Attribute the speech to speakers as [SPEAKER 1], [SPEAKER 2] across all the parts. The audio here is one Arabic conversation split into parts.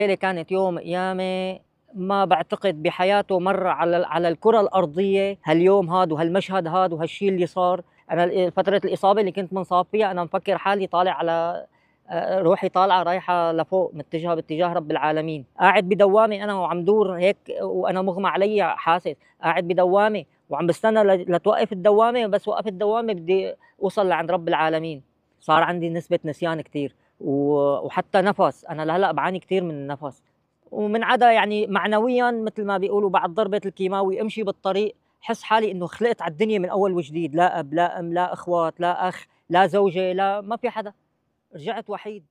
[SPEAKER 1] الليلة كانت يوم قيامة ما بعتقد بحياته مر على الكرة الأرضية هاليوم هاد وهالمشهد هاد وهالشيء اللي صار. أنا فترة الإصابة اللي كنت منصاب فيها أنا مفكر حالي طالع على روحي طالعة رايحة لفوق متجهة باتجاه رب العالمين. قاعد بدوامي أنا وعم دور هيك وأنا مغمى علي حاسس قاعد بدوامي وعم بستنى لتوقف الدوامة، بس وقفت الدوامة بدي أوصل لعند رب العالمين. صار عندي نسبة نسيان كتير وحتى نفس، أنا لهلأ بعاني كتير من النفس. ومن عدا يعني معنويا مثل ما بيقولوا بعد ضربة الكيماوي امشي بالطريق حس حالي انه خلقت على الدنيا من اول وجديد، لا اب لا ام لا اخوات لا اخ لا زوجة لا ما في حدا، رجعت وحيد.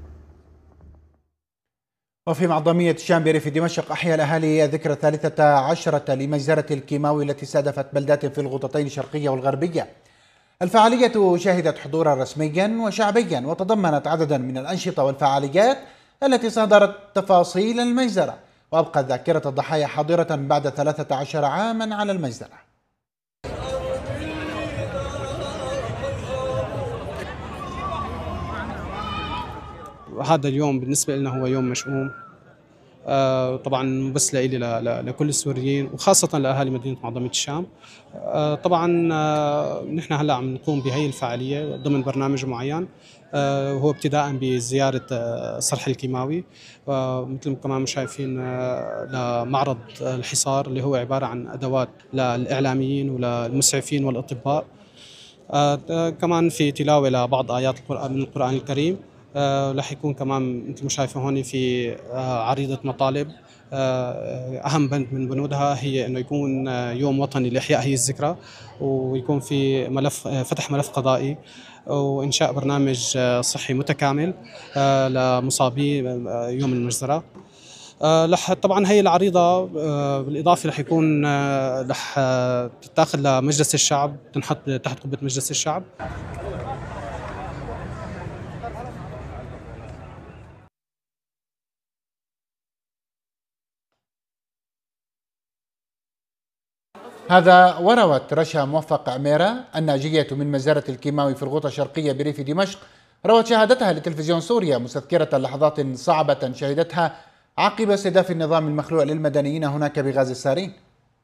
[SPEAKER 2] وفي معظمية الشامبري في دمشق أحيا الأهالي ذكرى 13 لمجزرة الكيماوي التي استهدفت بلدات في الغوطتين الشرقية والغربية. الفعالية شهدت حضورا رسميا وشعبيا وتضمنت عددا من الأنشطة والفعاليات التي صادرت تفاصيل المجزرة، وأبقت ذاكرة الضحايا حاضرة بعد 13 عاما على المجزرة.
[SPEAKER 3] هذا اليوم بالنسبة لنا هو يوم مشؤوم، طبعا بس لإلي لكل السوريين وخاصة لأهالي مدينة معظمية الشام. طبعا نحن هلا عم نقوم بهي الفعالية ضمن برنامج معين، وهو ابتداء بزيارة صرح الكيماوي، مثل كمان شايفين لمعرض الحصار اللي هو عبارة عن أدوات للإعلاميين وللمسعفين والأطباء. كمان في تلاوة لبعض آيات من القرآن الكريم. رح يكون كمان مثل ما شايفين هون في عريضة مطالب. أهم بند من بنودها هي أنه يكون يوم وطني لإحياء هي الذكرى، ويكون في فتح ملف قضائي وإنشاء برنامج صحي متكامل لمصابي يوم المجزرة. طبعا هي العريضة بالإضافة رح يكون رح تتاخذ لمجلس الشعب، تنحط تحت قبة مجلس الشعب.
[SPEAKER 2] هذا وروت رشا موفق عميرة الناجية من مجزرة الكيماوي في الغوطة الشرقية بريف دمشق، روت شهادتها لتلفزيون سوريا مستذكرة لحظات صعبة شهدتها عقب استهداف النظام المخلوع للمدنيين هناك بغاز السارين.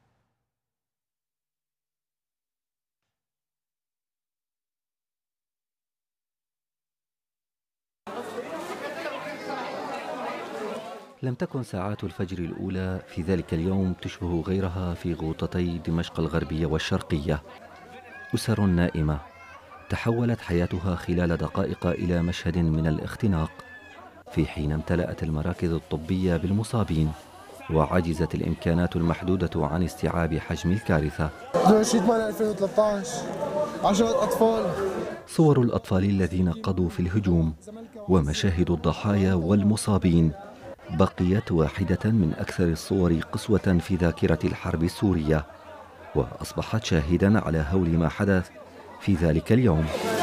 [SPEAKER 4] لم تكن ساعات الفجر الأولى في ذلك اليوم تشبه غيرها في غوطتي دمشق الغربية والشرقية. أسر نائمة تحولت حياتها خلال دقائق إلى مشهد من الاختناق، في حين امتلأت المراكز الطبية بالمصابين وعجزت الإمكانات المحدودة عن استيعاب حجم الكارثة.
[SPEAKER 5] 2013 10 أطفال.
[SPEAKER 4] صور الأطفال الذين قضوا في الهجوم ومشاهد الضحايا والمصابين بقيت واحدة من أكثر الصور قسوة في ذاكرة الحرب السورية، وأصبحت شاهدا على هول ما حدث في ذلك اليوم.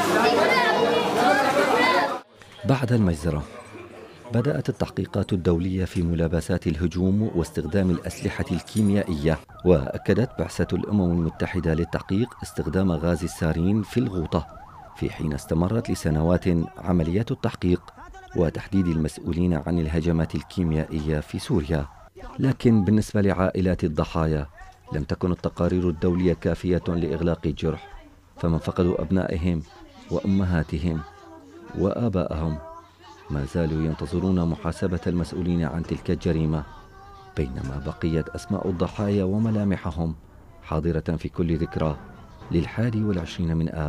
[SPEAKER 4] بعد المجزرة بدأت التحقيقات الدولية في ملابسات الهجوم واستخدام الأسلحة الكيميائية، وأكدت بعثة الأمم المتحدة للتحقيق استخدام غاز السارين في الغوطة، في حين استمرت لسنوات عمليات التحقيق وتحديد المسؤولين عن الهجمات الكيميائية في سوريا. لكن بالنسبة لعائلات الضحايا لم تكن التقارير الدولية كافية لإغلاق الجرح، فمن فقدوا أبنائهم وأمهاتهم وآبائهم ما زالوا ينتظرون محاسبة المسؤولين عن تلك الجريمة، بينما بقيت أسماء الضحايا وملامحهم حاضرة في كل ذكرى لل21 من آب.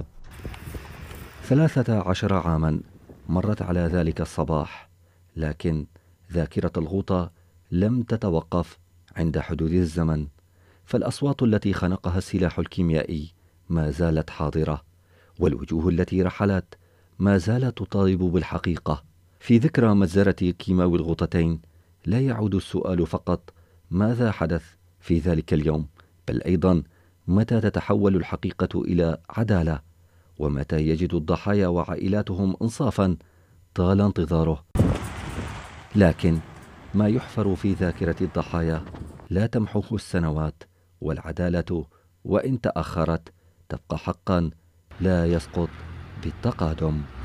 [SPEAKER 4] 13 عاما مرت على ذلك الصباح، لكن ذاكرة الغوطة لم تتوقف عند حدود الزمن، فالأصوات التي خنقها السلاح الكيميائي ما زالت حاضرة، والوجوه التي رحلت ما زالت تطالب بالحقيقة. في ذكرى مجزرة كيماوي الغوطتين لا يعود السؤال فقط ماذا حدث في ذلك اليوم، بل أيضا متى تتحول الحقيقة إلى عدالة، ومتى يجد الضحايا وعائلاتهم إنصافا طال انتظاره. لكن ما يحفر في ذاكرة الضحايا لا تمحوه السنوات، والعدالة وإن تأخرت تبقى حقا لا يسقط بالتقادم.